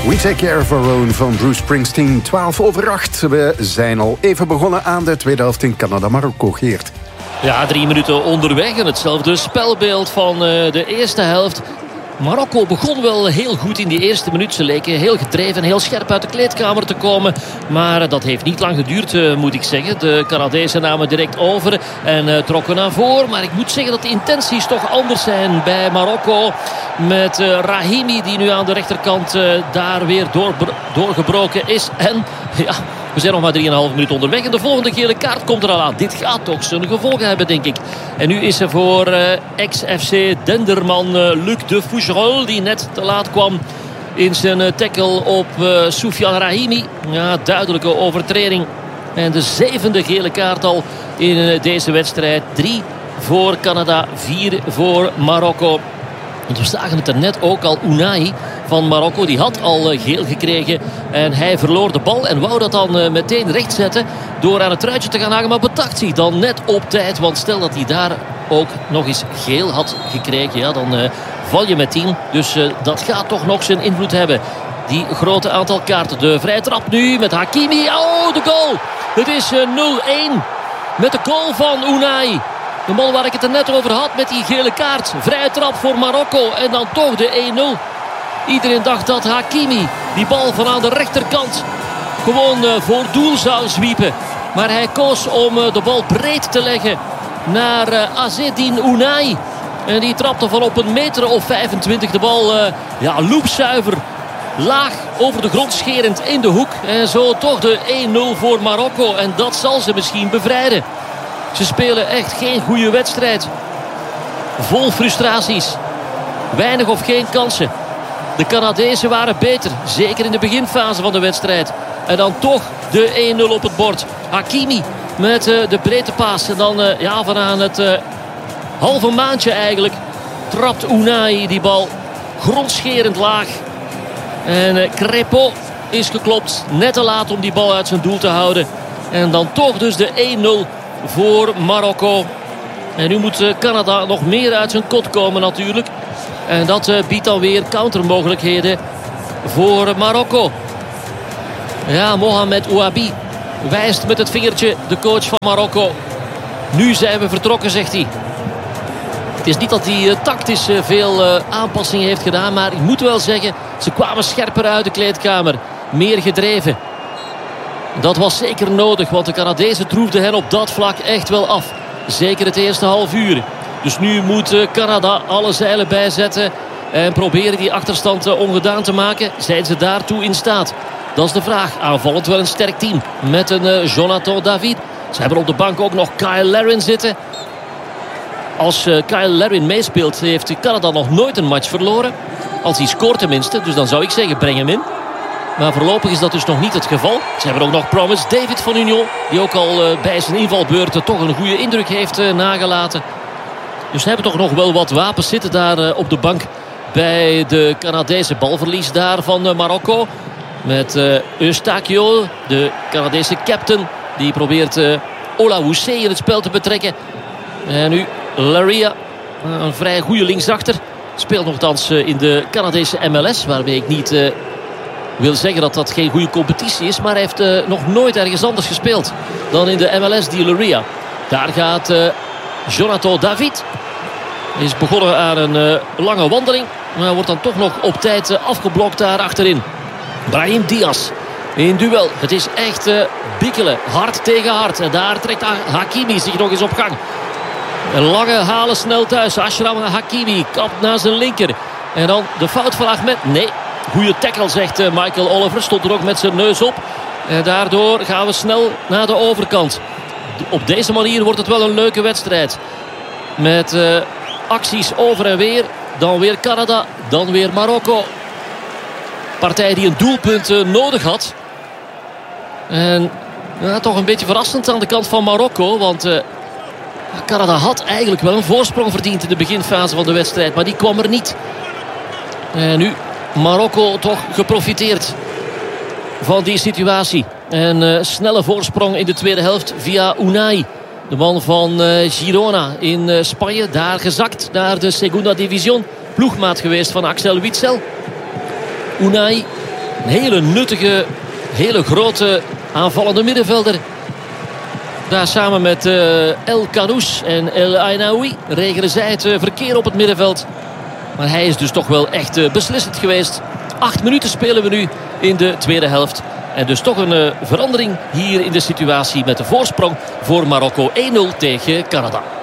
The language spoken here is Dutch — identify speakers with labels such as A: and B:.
A: We Take Care of Our Own van Bruce Springsteen. 7:12. We zijn al even begonnen aan de tweede helft in Canada-Marokko. Geert.
B: Ja, 3 minuten onderweg en hetzelfde spelbeeld van de eerste helft. Marokko begon wel heel goed in die eerste minuut. Ze leken heel gedreven en heel scherp uit de kleedkamer te komen. Maar dat heeft niet lang geduurd, moet ik zeggen. De Canadezen namen direct over en trokken naar voren. Maar ik moet zeggen dat de intenties toch anders zijn bij Marokko. Met Rahimi die nu aan de rechterkant daar weer doorgebroken is. En ja, we zijn nog maar 3,5 minuten onderweg. En de volgende gele kaart komt er al aan. Dit gaat toch zijn gevolgen hebben, denk ik. En nu is er voor ex-FC Denderman Luc de Fougerolles, die net te laat kwam in zijn tackle op Soufiane Rahimi. Ja, duidelijke overtreding. En de 7e gele kaart al in deze wedstrijd. 3 voor Canada, 4 voor Marokko. Want we zagen het er net ook al. Unai van Marokko, die had al geel gekregen. En hij verloor de bal en wou dat dan meteen rechtzetten door aan het truitje te gaan hangen. Maar bedacht zich dan net op tijd. Want stel dat hij daar ook nog eens geel had gekregen, ja, dan val je met 10. Dus dat gaat toch nog zijn invloed hebben. Die grote aantal kaarten. De vrije trap nu met Hakimi. Oh, de goal! Het is 0-1 met de goal van Unai. De man waar ik het er net over had met die gele kaart. Vrije trap voor Marokko en dan toch de 1-0. Iedereen dacht dat Hakimi die bal van aan de rechterkant gewoon voor doel zou zwiepen. Maar hij koos om de bal breed te leggen naar Azzedine Unai. En die trapte van op 1,25 meter de bal loopzuiver. Laag over de grond scherend in de hoek. En zo toch de 1-0 voor Marokko. En dat zal ze misschien bevrijden. Ze spelen echt geen goede wedstrijd. Vol frustraties. Weinig of geen kansen. De Canadezen waren beter. Zeker in de beginfase van de wedstrijd. En dan toch de 1-0 op het bord. Hakimi met de breedte paas. En dan van aan het halve maandje eigenlijk trapt Unai die bal grondscherend laag. En Crépeau is geklopt. Net te laat om die bal uit zijn doel te houden. En dan toch dus de 1-0 voor Marokko. En nu moet Canada nog meer uit zijn kot komen natuurlijk. En dat biedt dan weer countermogelijkheden voor Marokko. Ja, Mohamed Ouabi wijst met het vingertje de coach van Marokko. Nu zijn we vertrokken, zegt hij. Het is niet dat hij tactisch veel aanpassingen heeft gedaan. Maar ik moet wel zeggen, ze kwamen scherper uit de kleedkamer. Meer gedreven. Dat was zeker nodig, want de Canadezen troefden hen op dat vlak echt wel af. Zeker het eerste half uur. Dus nu moet Canada alle zeilen bijzetten en proberen die achterstand ongedaan te maken. Zijn ze daartoe in staat? Dat is de vraag. Aanvallend wel een sterk team met een Jonathan David. Ze hebben op de bank ook nog Kyle Larin zitten. Als Kyle Larin meespeelt heeft Canada nog nooit een match verloren. Als hij scoort tenminste, dus dan zou ik zeggen breng hem in. Maar voorlopig is dat dus nog niet het geval. Ze hebben ook nog Promise David van Union. Die ook al bij zijn invalbeurten toch een goede indruk heeft nagelaten. Dus ze hebben toch nog wel wat wapens zitten daar op de bank. Bij de Canadese balverlies daar van Marokko. Met Eustachio, de Canadese captain. Die probeert Ola Houssé in het spel te betrekken. En nu Laria, een vrij goede linksachter. Speelt nogthans in de Canadese MLS. Waarmee ik niet wil zeggen dat dat geen goede competitie is. Maar hij heeft nog nooit ergens anders gespeeld dan in de MLS die Laria. Daar gaat Jonathan David. Hij is begonnen aan een lange wandeling. Maar wordt dan toch nog op tijd afgeblokt daar achterin. Brahim Diaz in duel. Het is echt bikkelen. Hard tegen hard. En daar trekt Hakimi zich nog eens op gang. Een lange halen snel thuis. Achraf Hakimi kapt naar zijn linker. En dan de fout van Ahmed. Nee, goede tackle zegt Michael Oliver. Stond er ook met zijn neus op. En daardoor gaan we snel naar de overkant. Op deze manier wordt het wel een leuke wedstrijd. Met acties over en weer. Dan weer Canada. Dan weer Marokko. Partij die een doelpunt nodig had. En toch een beetje verrassend aan de kant van Marokko. Want Canada had eigenlijk wel een voorsprong verdiend in de beginfase van de wedstrijd. Maar die kwam er niet. En nu Marokko toch geprofiteerd van die situatie. En snelle voorsprong in de tweede helft via Unai. De man van Girona in Spanje. Daar gezakt naar de Segunda Division. Ploegmaat geweest van Axel Witsel. Unai Een hele nuttige, hele grote aanvallende middenvelder. Daar samen met El Kanous en El Ainaoui regelen zij het verkeer op het middenveld. Maar hij is dus toch wel echt beslissend geweest. 8 minuten spelen we nu in de tweede helft. En dus toch een verandering hier in de situatie met de voorsprong voor Marokko 1-0 tegen Canada.